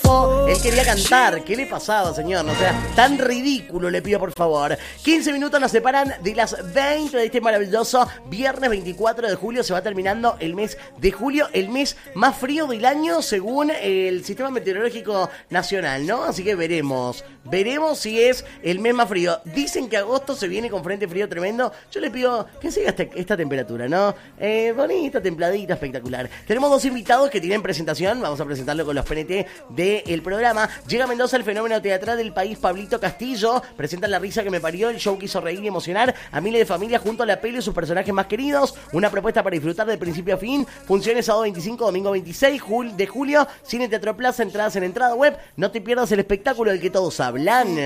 tiempo. Él quería cantar. ¿Qué le pasaba, señor? O sea, tan ridículo, le pido por favor. 15 minutos nos separan de las 20 de este maravilloso viernes 24 de julio. Se va terminando el mes de julio, el mes más frío del año según el Sistema Meteorológico Nacional, ¿no? Así que veremos si es el mes más frío. Dicen que agosto se viene con frente frío tremendo. Yo le pido que siga esta temperatura, ¿no? Bonita, templadita, espectacular. Tenemos dos invitados que tienen presentación. Vamos a presentarlo con los PNT del programa. Llega a Mendoza el fenómeno teatral del país, Pablito Castillo. Presenta La risa que me parió, el show que hizo reír y emocionar a miles de familias junto a la peli y sus personajes más queridos. Una propuesta para disfrutar de principio a fin. Funciones sábado 25, domingo 26 de julio. Cine Teatro Plaza, entradas en entrada web. No te pierdas el espectáculo del que todos hablan.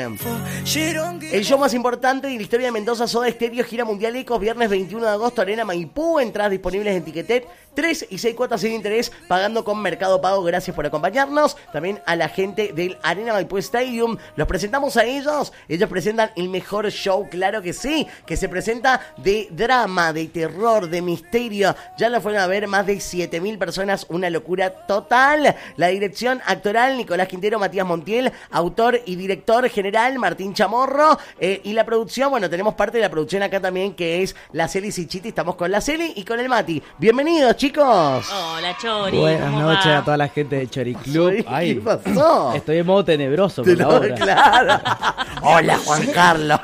El show más importante de la historia de Mendoza, Soda Stereo, gira mundial Ecos, viernes 21 de agosto, Arena Maipú. Entradas disponibles en Ticketet. 3 y 6 cuotas sin interés, pagando con Mercado Pago. Gracias por acompañarnos. También a la gente del Arena Maipú Stadium. Los presentamos a ellos. Ellos presentan el mejor show, claro que sí, que se presenta de drama, de terror, de misterio. Ya lo fueron a ver más de 7.000 personas. Una locura total. La dirección actoral, Nicolás Quintero, Matías Montiel. Autor y director general, Martín Chamorro. Y la producción, bueno, tenemos parte de la producción acá también, que es la Celi Sichiti. Estamos con la Celi y con el Mati. Bienvenidos, chicos. Hola, Chori. Buenas noches a toda la gente de Chori Club. Ay, ¿qué pasó? Estoy en modo tenebroso por ahora. Claro. Hola, Juan Carlos.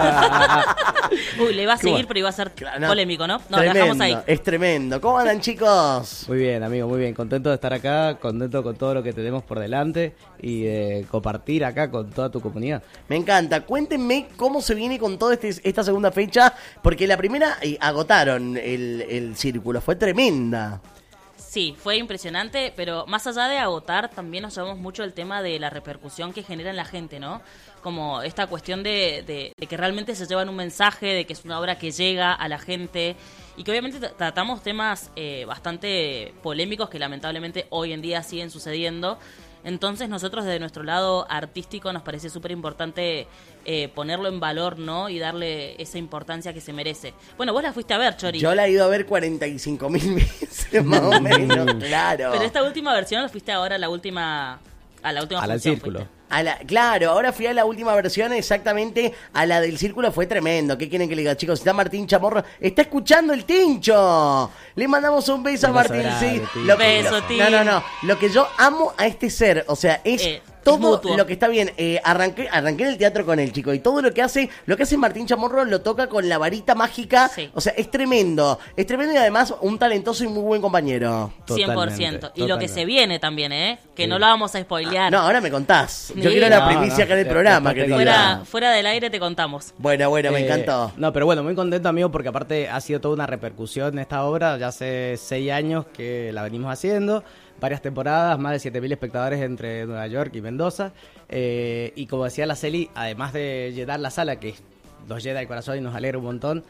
Uy, le va a seguir, pero iba a ser polémico, ¿no? No, tremendo, la dejamos ahí. Es tremendo. ¿Cómo andan, chicos? Muy bien, amigo, muy bien. Contento de estar acá, contento con todo lo que tenemos por delante y de compartir acá con toda tu comunidad. Me encanta. Cuéntenme cómo se viene con toda esta segunda fecha, porque la primera agotaron el círculo. Fue tremenda. Sí, fue impresionante, pero más allá de agotar, también nos llevamos mucho el tema de la repercusión que genera en la gente, ¿no? Como esta cuestión de que realmente se llevan un mensaje, de que es una obra que llega a la gente y que obviamente tratamos temas bastante polémicos que lamentablemente hoy en día siguen sucediendo. Entonces nosotros desde nuestro lado artístico nos parece súper importante ponerlo en valor, ¿no? Y darle esa importancia que se merece. Bueno, vos la fuiste a ver, Chori. Yo la he ido a ver 45.000 veces, más o menos, claro. Pero esta última versión la fuiste ahora a la última función. Al círculo. Fuiste. Claro, ahora fui a la última versión, exactamente a la del círculo. Fue tremendo. ¿Qué quieren que le diga, chicos? Está Martín Chamorro. ¡Está escuchando el Tincho! Le mandamos un beso a Martín. Sí. Beso, Tincho. No. Lo que yo amo a este ser, o sea, es todo lo que está bien. Arranqué en el teatro con él, chico, y todo lo que hace Martín Chamorro lo toca con la varita mágica. Sí. O sea, es tremendo y además un talentoso y muy buen compañero. 100%. Y lo que se viene también, que sí. No lo vamos a spoilear. No, ahora me contás. Yo quiero la primicia acá en el programa. Fuera del aire te contamos. Bueno, me encantó. No, pero bueno, muy contento, amigo, porque aparte ha sido toda una repercusión esta obra. Ya hace 6 años que la venimos haciendo. Varias temporadas, más de 7.000 espectadores entre Nueva York y Mendoza. Y como decía la Celi, además de llenar la sala, que nos llena el corazón y nos alegra un montón,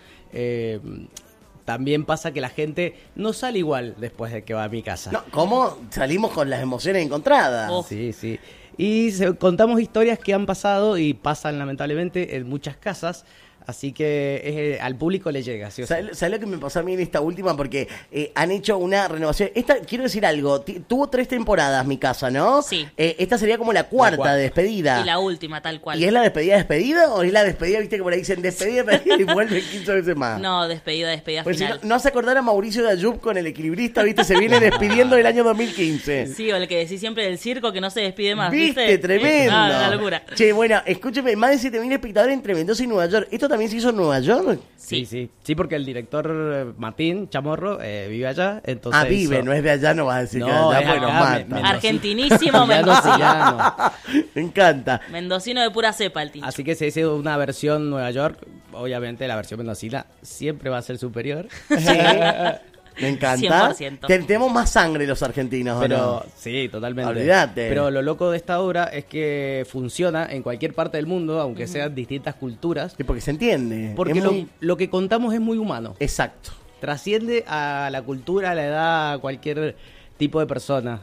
también pasa que la gente no sale igual después de que va a mi casa. No, ¿cómo? Salimos con las emociones encontradas. Sí. Y contamos historias que han pasado y pasan lamentablemente en muchas casas. Así que al público le llega. ¿Sí? ¿Sabes lo que me pasó a mí en esta última? Porque han hecho una renovación. Quiero decir algo, tuvo 3 temporadas mi casa, ¿no? Sí. Esta sería como la cuarta despedida. Y la última, tal cual. ¿Y es la despedida o es la despedida, viste que por ahí dicen despedida y vuelven 15 veces más? No, despedida pues final. Si no se acordar a Mauricio de Ayub con el equilibrista, viste, se viene despidiendo del año 2015. Sí, o el que decís siempre del circo que no se despide más, ¿viste? Tremendo. Una locura. Che, bueno, escúcheme, más de 7.000 espectadores entre Mendoza y Nueva York. ¿Esto también se hizo en Nueva York? Sí, porque el director Martín Chamorro vive allá, entonces vive, no es de allá, no vas a decir no, que de allá, acá, mata. Argentinísimo mendocino. Me encanta. Mendocino de pura cepa el Tincho. Así que se hizo una versión Nueva York, obviamente la versión mendocina siempre va a ser superior. Sí. Me encanta. 100%. Tenemos más sangre los argentinos, pero ¿no? Sí, totalmente. Olvídate. Pero lo loco de esta obra es que funciona en cualquier parte del mundo, aunque sean distintas culturas. Sí, porque se entiende. Porque lo que contamos es muy humano. Exacto. Trasciende a la cultura, a la edad, a cualquier tipo de persona.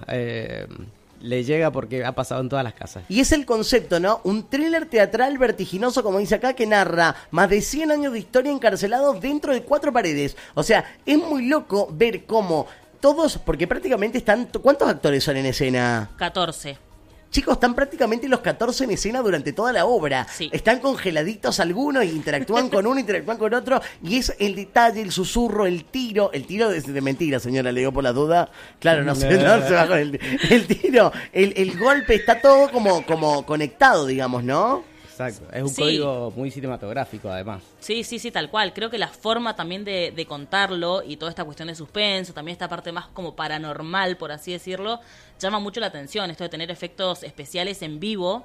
Le llega porque ha pasado en todas las casas. Y es el concepto, ¿no? Un thriller teatral vertiginoso, como dice acá, que narra más de 100 años de historia encarcelados dentro de 4 paredes. O sea, es muy loco ver cómo todos, porque prácticamente están... ¿Cuántos actores son en escena? 14. chicos, están prácticamente los 14 en escena durante toda la obra. Sí. Están congeladitos algunos, interactúan con uno, interactúan con otro, y es el detalle, el susurro, el tiro de mentira, señora, le digo por la duda. Claro, no se va con el tiro, el golpe, está todo como conectado, digamos, ¿no? Exacto, es un Sí. código muy cinematográfico además. Sí, tal cual. Creo que la forma también de contarlo y toda esta cuestión de suspenso, también esta parte más como paranormal, por así decirlo, llama mucho la atención. Esto de tener efectos especiales en vivo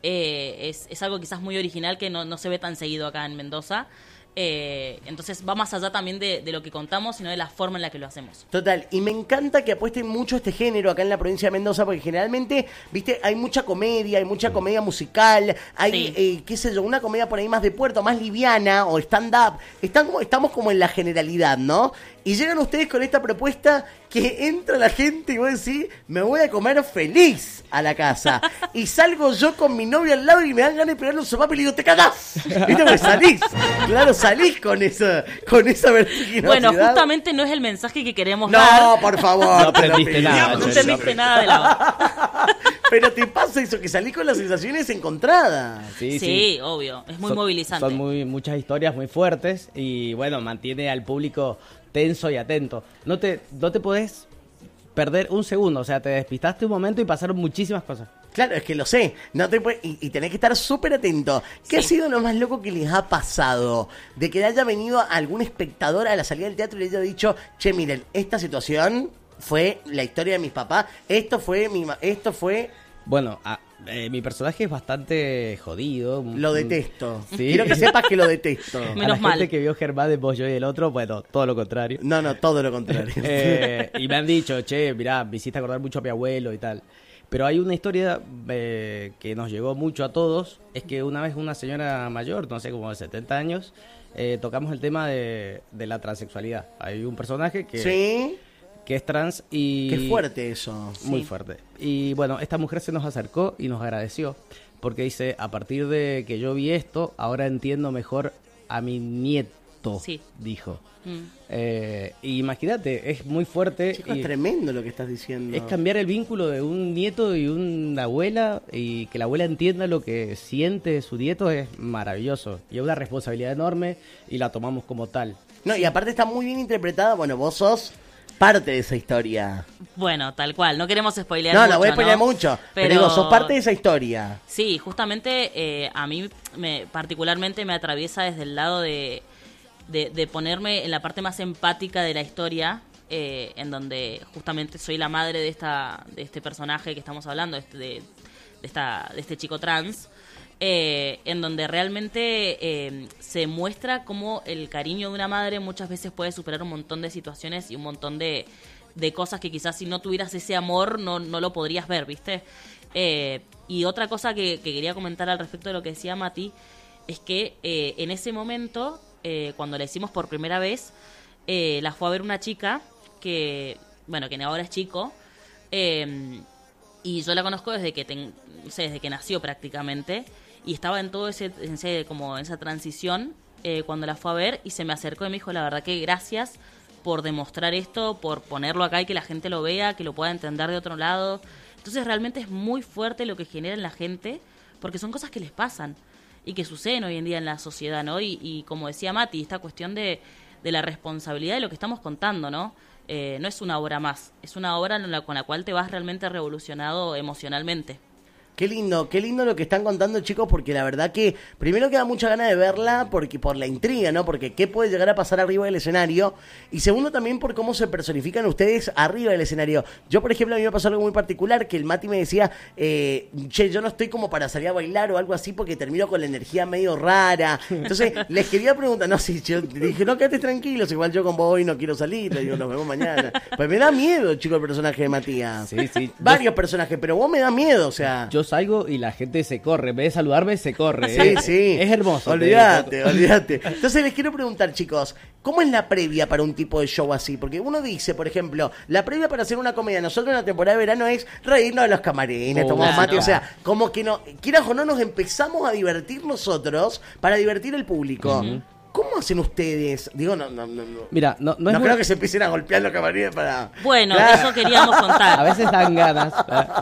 es algo quizás muy original que no se ve tan seguido acá en Mendoza. Entonces va más allá también de lo que contamos, sino de la forma en la que lo hacemos. Total, y me encanta que apuesten mucho a este género acá en la provincia de Mendoza, porque generalmente, viste, hay mucha comedia musical, hay, Sí. qué sé yo, una comedia por ahí más de puerto, más liviana, o stand-up. Estamos como en la generalidad, ¿no? Y llegan ustedes con esta propuesta que entra la gente y vos decís, me voy a comer feliz a la casa. Y salgo yo con mi novia al lado y me dan ganas de pegarle un sopapo y le digo, ¡te cagás! ¿Viste? Porque salís. Claro, salís con esa vertiginosidad. Bueno, justamente no es el mensaje que queremos No, dar. por favor. No aprendiste nada, No Chelo. entendiste nada de la Pero te pasa eso, que salís con las sensaciones encontradas. Sí, obvio. Es muy Son- movilizante. Son muchas historias muy fuertes y bueno, mantiene al público tenso y atento. No te podés perder un segundo, o sea, te despistaste un momento y pasaron muchísimas cosas. Claro, es que lo sé. No te puede- y tenés que estar súper atento. ¿Qué ha sido lo más loco que les ha pasado? De que haya venido algún espectador a la salida del teatro y le haya dicho, che, miren, esta situación fue la historia de mis papás, esto fue Bueno, mi personaje es bastante jodido. lo detesto. Sí. Quiero que sepas que lo detesto. A Menos la mal. gente que vio Germán de Vos, yo y el otro, bueno, todo lo contrario. No, todo lo contrario. Y me han dicho, che, mirá, me hiciste acordar mucho a mi abuelo y tal. Pero hay una historia que nos llegó mucho a todos, es que una vez una señora mayor, no sé, como de 70 años, tocamos el tema de la transexualidad. Hay un personaje ¿Sí? que es trans y... Qué fuerte eso. Muy Sí. fuerte. Y bueno, esta mujer se nos acercó y nos agradeció, porque dice, a partir de que yo vi esto, ahora entiendo mejor a mi nieto, Sí. dijo. Mm. Y imagínate, es muy fuerte. Chico, es y tremendo lo que estás diciendo. es cambiar el vínculo de un nieto y una abuela, y que la abuela entienda lo que siente su nieto es maravilloso. Y es una responsabilidad enorme y la tomamos como tal. No, y aparte está muy bien interpretada. Bueno, vos sos parte de esa historia. Bueno, tal cual. No queremos spoilear No, mucho, no voy a spoilear ¿no? mucho. Pero digo, sos parte de esa historia. Sí, justamente a mí particularmente me atraviesa desde el lado de ponerme en la parte más empática de la historia, en donde justamente soy la madre de este personaje que estamos hablando, de este chico trans, en donde realmente se muestra cómo el cariño de una madre muchas veces puede superar un montón de situaciones y un montón de cosas que quizás si no tuvieras ese amor no lo podrías ver, ¿viste? Y otra cosa que quería comentar al respecto de lo que decía Mati es que en ese momento, cuando la hicimos por primera vez, la fue a ver una chica que ahora es chico, y yo la conozco desde que desde que nació prácticamente, y estaba en todo como en esa transición cuando la fue a ver, y se me acercó y me dijo, la verdad que gracias por demostrar esto, por ponerlo acá y que la gente lo vea, que lo pueda entender de otro lado. Entonces realmente es muy fuerte lo que genera en la gente, porque son cosas que les pasan y que suceden hoy en día en la sociedad, ¿no? Y como decía Mati, esta cuestión de la responsabilidad de lo que estamos contando, ¿no? No es una obra más, es una obra con la cual te vas realmente revolucionado emocionalmente. Qué lindo lo que están contando, chicos, porque la verdad que primero que da mucha ganas de verla porque por la intriga, ¿no? Porque qué puede llegar a pasar arriba del escenario, y segundo también por cómo se personifican ustedes arriba del escenario. Yo, por ejemplo, a mí me pasó algo muy particular, que el Mati me decía, che, yo no estoy como para salir a bailar o algo así porque termino con la energía medio rara. Entonces, les quería preguntar, no, si yo dije, no, quédate tranquilos, igual yo con vos hoy no quiero salir, le digo, nos vemos mañana. Pues me da miedo, chico, el personaje de Matías. Sí. Varios personajes, pero vos me da miedo, o sea... Yo salgo y la gente se corre, en vez de saludarme, se corre. Sí. Es hermoso. Olvídate. Entonces les quiero preguntar, chicos, ¿cómo es la previa para un tipo de show así? Porque uno dice, por ejemplo, la previa para hacer una comedia, nosotros en la temporada de verano es reírnos de los camarines, tomamos claro. mate, o sea, como que no, quieras o no, nos empezamos a divertir nosotros para divertir el público. ¿Cómo hacen ustedes? Digo, no. Mira, no No es creo que se empiecen a golpear los camarines para... Bueno, Claro. eso queríamos A contar. veces dan ganas.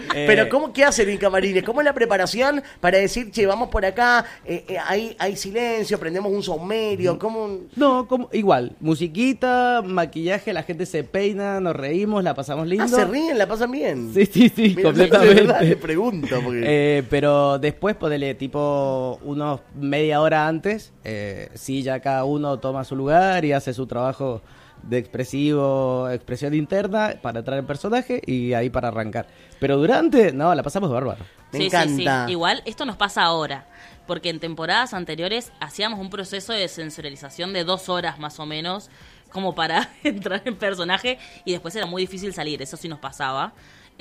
Pero ¿qué hacen en camarines? ¿Cómo es la preparación para decir, che, vamos por acá, hay silencio, prendemos un saumerio? ¿Cómo? No, igual, musiquita, maquillaje, la gente se peina, nos reímos, la pasamos lindo. ¿Se ríen? ¿La pasan bien? Sí, Mira, completamente. de verdad, le pregunto. Porque... pero después, ponele tipo unos media hora antes, sí, ya cada uno toma su lugar y hace su trabajo de expresión interna para entrar en personaje y ahí para arrancar. Pero durante, no, la pasamos bárbaro. Me encanta. Sí. Igual, esto nos pasa ahora, porque en temporadas anteriores hacíamos un proceso de sensorialización de 2 horas más o menos, como para entrar en personaje, y después era muy difícil salir, eso sí nos pasaba.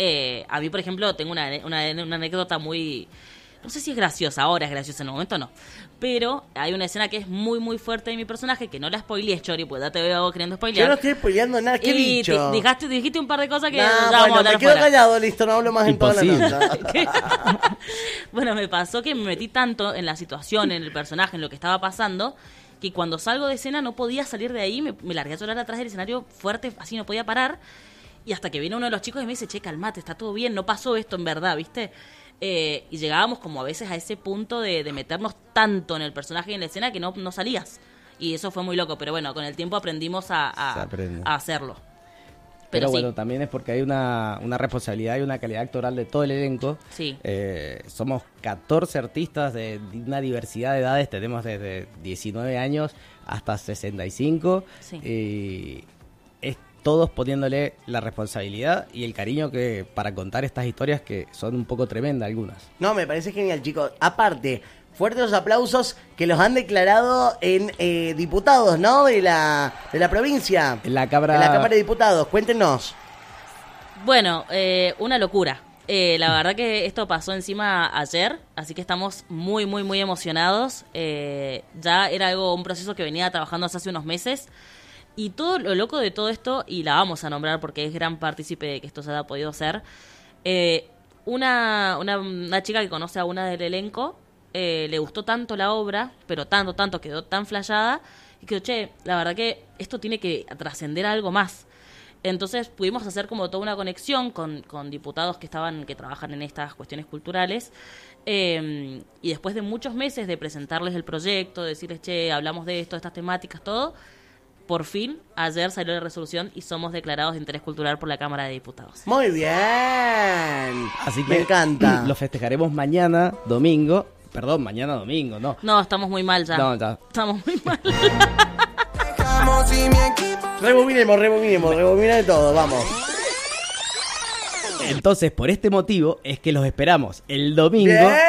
A mí, por ejemplo, tengo una anécdota muy... No sé si es graciosa, ahora es graciosa, en el momento no. Pero hay una escena que es muy, muy fuerte de mi personaje, que no la spoilees, Chori, pues ya te veo queriendo spoilear. Yo no estoy spoileando nada, ¿qué he dicho? Dijiste un par de cosas que nah, ya vamos a hablar me quedo afuera. callado, listo, no hablo más Imposible. en toda la nota. Bueno, me pasó que me metí tanto en la situación, en el personaje, en lo que estaba pasando, que cuando salgo de escena no podía salir de ahí, me largué a llorar atrás del escenario fuerte, así no podía parar. Y hasta que viene uno de los chicos y me dice, che, calmate, está todo bien, no pasó esto en verdad, ¿viste? Y llegábamos como a veces a ese punto de meternos tanto en el personaje y en la escena que no salías. Y eso fue muy loco, pero bueno, con el tiempo aprendimos a hacerlo. Pero sí. bueno, también es porque hay una responsabilidad y una calidad actoral de todo el elenco. Sí. Somos 14 artistas de una diversidad de edades, tenemos desde 19 años hasta 65. Sí. Y es todos poniéndole la responsabilidad y el cariño que para contar estas historias que son un poco tremendas algunas. No, me parece genial, chicos. Aparte, fuertes aplausos que los han declarado en diputados, ¿no? De la provincia. En la Cámara de Diputados. Cuéntenos. Bueno, una locura. La verdad que esto pasó encima ayer, así que estamos muy, muy, muy emocionados. Ya era un proceso que venía trabajando hace unos meses. Y todo lo loco de todo esto, y la vamos a nombrar porque es gran partícipe de que esto se haya podido hacer, una chica que conoce a una del elenco, le gustó tanto la obra, pero tanto, quedó tan flayada, y que, che, la verdad que esto tiene que trascender a algo más. Entonces pudimos hacer como toda una conexión con diputados que trabajan en estas cuestiones culturales, y después de muchos meses de presentarles el proyecto, de decirles, che, hablamos de esto, de estas temáticas, todo, por fin, ayer salió la resolución y somos declarados de interés cultural por la Cámara de Diputados. Muy bien. Así que me encanta. Lo festejaremos mañana domingo, ¿no? No, estamos muy mal ya. No, ya. Estamos muy mal. Rebobinemos de todo, vamos. Entonces, por este motivo, es que los esperamos el domingo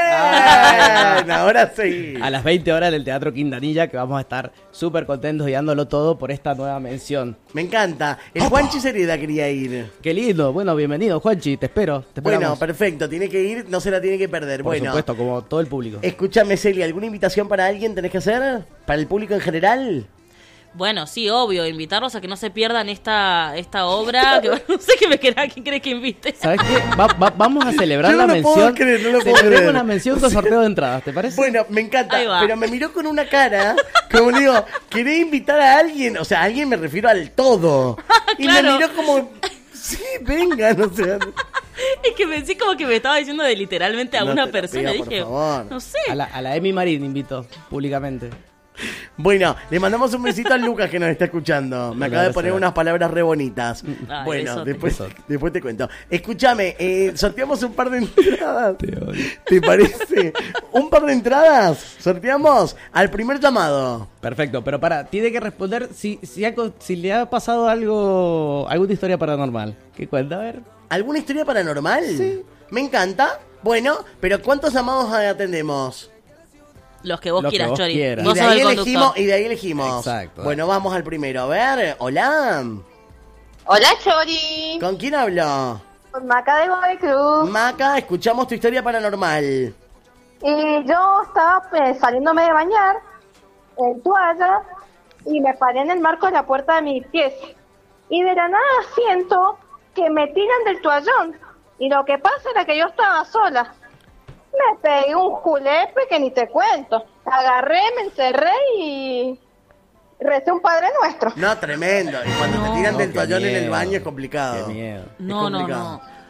Bien, ahora sí. a las 20 horas en el Teatro Quintanilla, que vamos a estar súper contentos y dándolo todo por esta nueva mención. Me encanta. El Juanchi Sereda quería ir. Qué lindo. Bueno, bienvenido, Juanchi. Te esperamos. Bueno, perfecto. Tiene que ir, no se la tiene que perder. Por bueno, supuesto, como todo el público. Escúchame, Celia, ¿alguna invitación para alguien tenés que hacer? ¿Para el público en general? Bueno, sí, obvio, invitarlos a que no se pierdan esta obra. Que, no sé quién crees que invite. ¿Sabes qué? Vamos a celebrar Yo la no lo puedo mención. creer, no lo puedo Celebremos creer. la mención con sorteo de entradas, ¿te parece? Bueno, me encanta, Ahí va. pero me miró con una cara, como le digo, ¿querés invitar a alguien? O sea, a alguien me refiero al todo. Y Claro. me miró como, sí, vengan, o sea. Es que pensé como que me estaba diciendo de literalmente a No una te lo persona. pido, Y dije, por favor. no sé. A la Emi Marín invito públicamente. Bueno, le mandamos un besito a Lucas que nos está escuchando. Me acaba de poner unas palabras re bonitas. Ay, Bueno, besote. después te cuento. Escúchame, sorteamos un par de entradas. ¿Te parece? Un par de entradas. Sorteamos al primer llamado. Perfecto, pero tiene que responder si le ha pasado alguna historia paranormal. ¿Qué cuenta? A ver. ¿Alguna historia paranormal? Sí. Me encanta. Bueno, pero ¿cuántos llamados atendemos? Los que vos quieras, Chori. quieras. Vos Y de, sos ahí el elegimos, conductor. y de ahí elegimos. Exacto. Bueno, vamos al primero. A ver, hola. Hola, Chori. ¿Con quién hablo? Con Maca de Godoy Cruz. Maca, escuchamos tu historia paranormal. Y yo estaba saliéndome de bañar en toalla y me paré en el marco de la puerta de mi pieza. Y de la nada siento que me tiran del toallón. Y lo que pasa era que yo estaba sola. Me pegué un julepe que ni te cuento. Agarré, me encerré y recé un Padre Nuestro. No, tremendo. Y cuando te tiran del qué toallón en el miedo. baño es complicado. Qué miedo. Es No, complicado. no.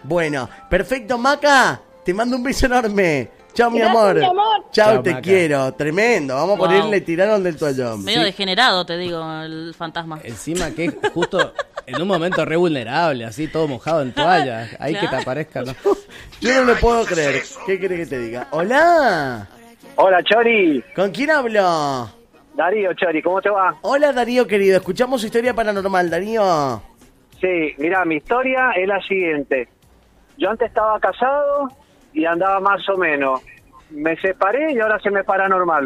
Bueno, perfecto, Maca. Te mando un beso enorme. Chao, mi Gracias, amor. mi amor. Chao, Chao, te Maca. quiero. Tremendo. Vamos a Wow. ponerle tiraron del toallón. Medio Sí. degenerado, te digo, el fantasma. Encima que justo en un momento re vulnerable, así todo mojado en toalla. Ahí que te Claro. aparezca, ¿no? Yo no lo puedo creer. ¿Qué querés que te diga? Hola. Hola, Chori. ¿Con quién hablo? Darío, Chori, ¿cómo te va? Hola, Darío, querido. Escuchamos historia paranormal, Darío. Sí, mira, mi historia es la siguiente. Yo antes estaba casado y andaba más o menos. Me separé y ahora se me para normal.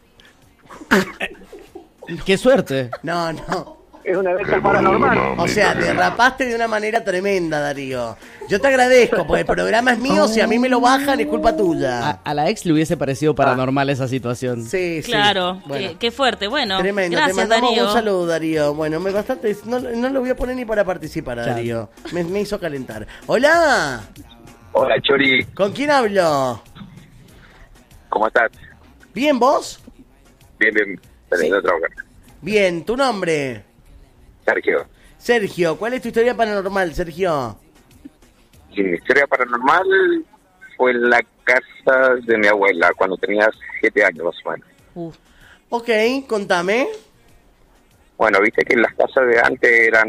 ¡Qué suerte! No. Es un evento paranormal. O sea, derrapaste de una manera tremenda, Darío. Yo te agradezco, porque el programa es mío. Si a mí me lo bajan, es culpa tuya. A la ex le hubiese parecido paranormal esa situación. Sí, sí. Claro, Bueno. qué fuerte. Bueno, Tremendo, gracias, te mandamos Darío. un saludo, Darío. Bueno, no lo voy a poner ni para participar, a Chao. Darío. Me hizo calentar. Hola, Hola, Chori, ¿con quién hablo? ¿cómo estás? ¿Bien, vos? Bien, bien, saliendo de trabajar. Bien, ¿tu nombre? Sergio, Sergio, ¿cuál es tu historia paranormal, Sergio? y mi historia paranormal fue en la casa de mi abuela cuando tenía 7 años más o menos. Ok, contame. Bueno, viste que las casas de antes eran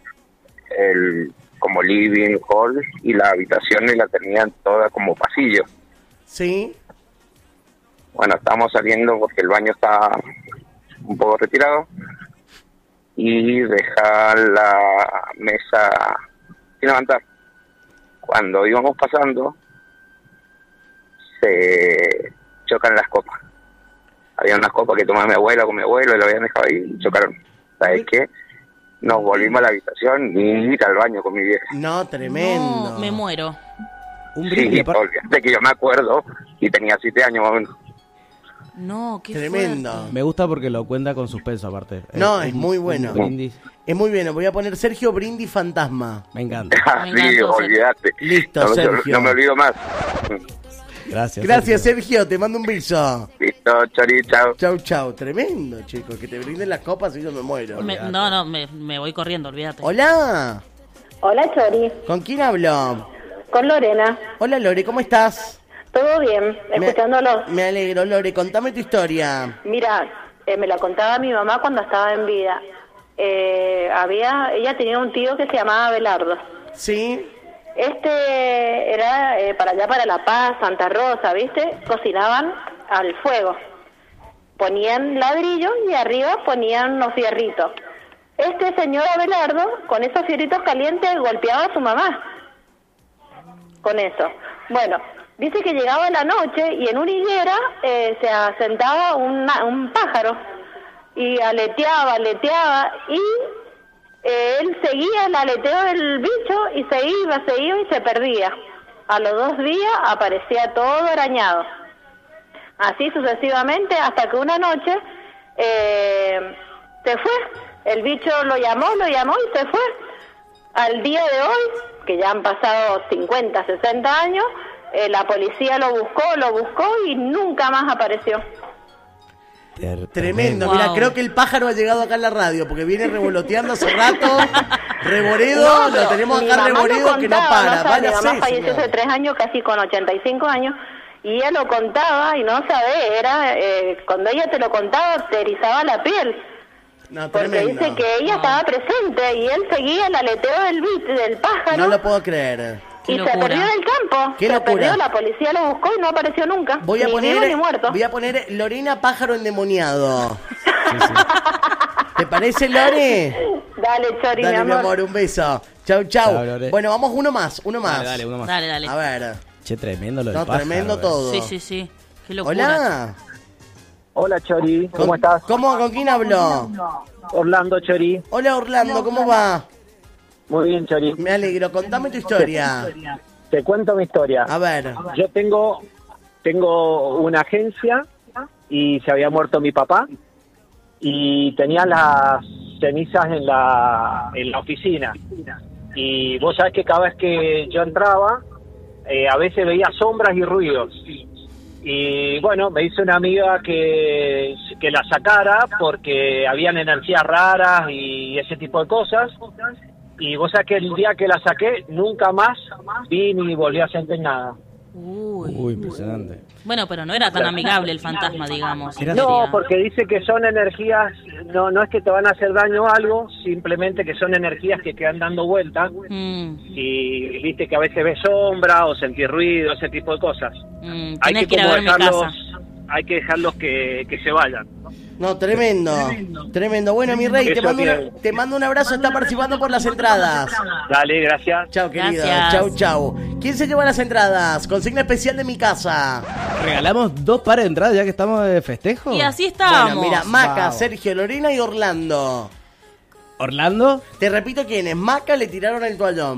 como living, hall, y las habitaciones la tenían todas como pasillo. Sí, Bueno, estábamos saliendo porque el baño está un poco retirado y dejar la mesa sin levantar. Cuando íbamos pasando, se chocan las copas. Había unas copas que tomaba mi abuela con mi abuelo y lo habían dejado ahí y chocaron. ¿Sabes qué? Nos volvimos a la habitación y ir al baño con mi vieja. no, tremendo. No, me muero. Un brindis, Sí, aparte. olvídate que yo me acuerdo y tenía 7 años más o menos. No, qué Tremendo. fuerte. Me gusta porque lo cuenta con suspenso, aparte. No, es muy bueno. Un brindis. Es muy bien, voy a poner Sergio Brindis Fantasma. Me encanta. Sí, encantó, olvídate. Listo, no, Sergio. no me olvido más. Gracias. Gracias, Sergio, te mando un beso. Listo, Chori, chao. Chau. Tremendo, chicos, que te brinden las copas y yo me muero. Me voy corriendo, olvídate. Hola, Hola, Chori. ¿con quién hablo? Con Lorena. Hola, Lore, ¿cómo estás? Todo bien, escuchándolo. Me alegro, Lore, contame tu historia. Mira, me la contaba mi mamá cuando estaba en vida. Ella tenía un tío que se llamaba Abelardo. ¿Sí? Era para allá, para La Paz, Santa Rosa, ¿viste? Cocinaban al fuego. Ponían ladrillos y arriba ponían unos fierritos. Este señor Abelardo, con esos fierritos calientes, golpeaba a su mamá. Con eso. Bueno, dice que llegaba la noche y en una higuera se asentaba un pájaro. Y aleteaba, y él seguía el aleteo del bicho y se iba y se perdía. A los 2 días aparecía todo arañado. Así sucesivamente hasta que una noche se fue. El bicho lo llamó y se fue. Al día de hoy, que ya han pasado 50, 60 años, la policía lo buscó y nunca más apareció. Tremendo. Wow. Mira, creo que el pájaro ha llegado acá en la radio porque viene revoloteando hace rato. Reboredo, No, lo pero tenemos mi acá mamá lo reboredo que no contaba, para. no sabe, Vaya mi mamá seis, falleció señor. hace 3 años, casi con 85 años, y ella lo contaba y no sabe, cuando ella te lo contaba te erizaba la piel, No, porque tremendo. dice que ella estaba presente y él seguía el aleteo del pájaro No lo puedo creer. Qué y locura. se perdió en el campo. Qué se locura. perdió, la policía lo buscó y no apareció nunca. Voy a ni vivo ni muerto. poner, Lorena Pájaro endemoniado. ¿Te parece, Lore? Dale, Chori, Dale, mi amor. un beso. Chau. Chau, Lore. Bueno, vamos uno más. Dale, uno más. Dale. A ver. Che, tremendo lo del No, pájaro, tremendo todo. Sí. Qué locura. Hola. Hola, Chori, ¿cómo ¿Con- estás? ¿Con quién hablo? Orlando, Chori. Hola, Orlando, ¿cómo va? Muy bien, Chori. Me alegro, contame tu historia. Te cuento mi historia. A ver. Yo tengo una agencia y se había muerto mi papá y tenía las cenizas en la oficina. Y vos sabés que cada vez que yo entraba, a veces veía sombras y ruidos. Y bueno, me hizo una amiga que la sacara porque habían energías raras y ese tipo de cosas. Y vos sabés que el día que la saqué, nunca más vi ni volví a sentir nada. Uy. Impresionante. Bueno, pero no era tan amigable el fantasma, digamos. Era- No, porque dice que son energías, no es que te van a hacer daño o algo, simplemente que son energías que quedan dando vueltas. Y viste que a veces ves sombra o sentís ruido, ese tipo de cosas. Tenés que ir a ver mi casa. Hay que dejarlos que se vayan. No, tremendo. Bueno, mi rey, Eso bien. te mando un abrazo. Está participando por las entradas. Dale, gracias. Chao, querido. Gracias. Chau. ¿Quién se lleva las entradas? Consigna especial de mi casa. Regalamos 2 pares de entradas ya que estamos de festejo. Y así estamos. Bueno, mira, Maca, Vamos. Sergio, Lorena y Orlando. Orlando. Te repito quiénes. Maca le tiraron el toallón.